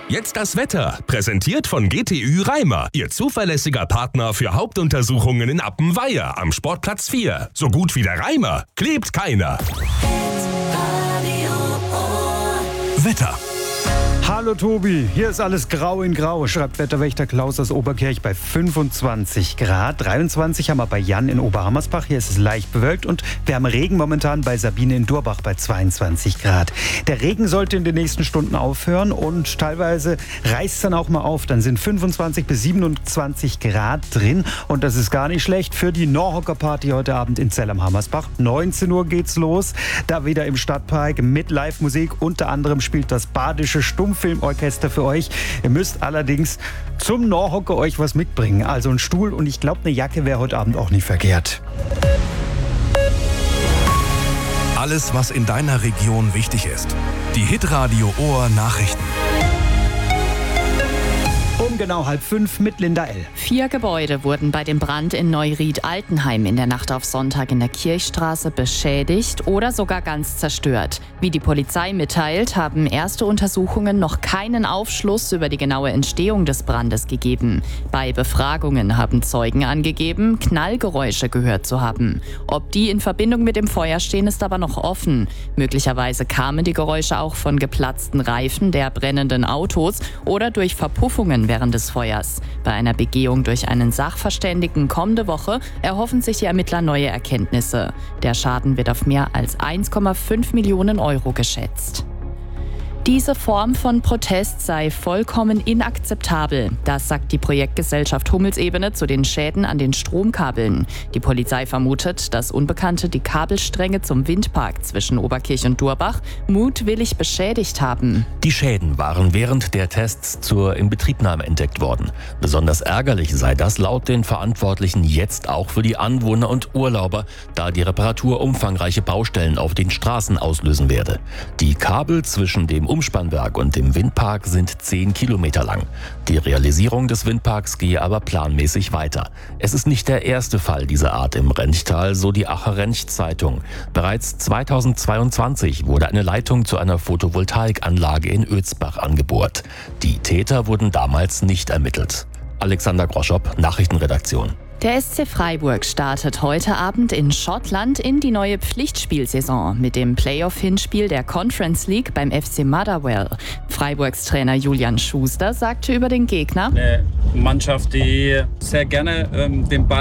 Jetzt das Wetter, präsentiert von GTÜ Reimer, Ihr zuverlässiger Partner für Hauptuntersuchungen in Appenweier am Sportplatz 4. So gut wie der Reimer klebt keiner. Wetter. Hallo Tobi, hier ist alles grau in grau, schreibt Wetterwächter Klaus aus Oberkirch bei 25 Grad. 23 haben wir bei Jan in Oberhammersbach, hier ist es leicht bewölkt und wir haben Regen momentan bei Sabine in Durbach bei 22 Grad. Der Regen sollte in den nächsten Stunden aufhören und teilweise reißt es dann auch mal auf. Dann sind 25 bis 27 Grad drin und das ist gar nicht schlecht für die Norhocker-Party heute Abend in Zell am Hammersbach. 19 Uhr geht's los, da wieder im Stadtpark mit Live-Musik. Unter anderem spielt das Badische Stummfilmorchester für euch. Ihr müsst allerdings zum Norhocker euch was mitbringen. Also ein Stuhl und ich glaube, eine Jacke wäre heute Abend auch nicht verkehrt. Alles, was in deiner Region wichtig ist. Die Hitradio Ohr Nachrichten. Um genau 4:30 mit Linda L. 4 Gebäude wurden bei dem Brand in Neuried-Altenheim in der Nacht auf Sonntag in der Kirchstraße beschädigt oder sogar ganz zerstört. Wie die Polizei mitteilt, haben erste Untersuchungen noch keinen Aufschluss über die genaue Entstehung des Brandes gegeben. Bei Befragungen haben Zeugen angegeben, Knallgeräusche gehört zu haben. Ob die in Verbindung mit dem Feuer stehen, ist aber noch offen. Möglicherweise kamen die Geräusche auch von geplatzten Reifen der brennenden Autos oder durch Verpuffungen während des Feuers. Bei einer Begehung durch einen Sachverständigen kommende Woche erhoffen sich die Ermittler neue Erkenntnisse. Der Schaden wird auf mehr als 1,5 Millionen Euro geschätzt. Diese Form von Protest sei vollkommen inakzeptabel. Das sagt die Projektgesellschaft Hummelsebene zu den Schäden an den Stromkabeln. Die Polizei vermutet, dass Unbekannte die Kabelstränge zum Windpark zwischen Oberkirch und Durbach mutwillig beschädigt haben. Die Schäden waren während der Tests zur Inbetriebnahme entdeckt worden. Besonders ärgerlich sei das laut den Verantwortlichen jetzt auch für die Anwohner und Urlauber, da die Reparatur umfangreiche Baustellen auf den Straßen auslösen werde. Die Kabel zwischen dem Umspannwerk und dem Windpark sind 10 Kilometer lang. Die Realisierung des Windparks gehe aber planmäßig weiter. Es ist nicht der erste Fall dieser Art im Renchtal, so die Aacher Rench-Zeitung. Bereits 2022 wurde eine Leitung zu einer Photovoltaikanlage in Ötzbach angebohrt. Die Täter wurden damals nicht ermittelt. Alexander Groschop, Nachrichtenredaktion. Der SC Freiburg startet heute Abend in Schottland in die neue Pflichtspielsaison mit dem Playoff-Hinspiel der Conference League beim FC Motherwell. Freiburgs Trainer Julian Schuster sagte über den Gegner: Eine Mannschaft, die sehr gerne den Ball